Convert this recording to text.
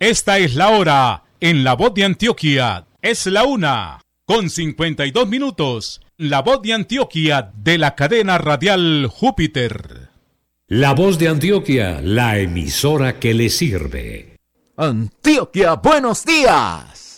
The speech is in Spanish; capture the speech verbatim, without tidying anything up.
Esta es la hora en La Voz de Antioquia. Es la una con cincuenta y dos minutos. La Voz de Antioquia de la cadena radial Júpiter. La Voz de Antioquia, la emisora que le sirve. Antioquia, buenos días.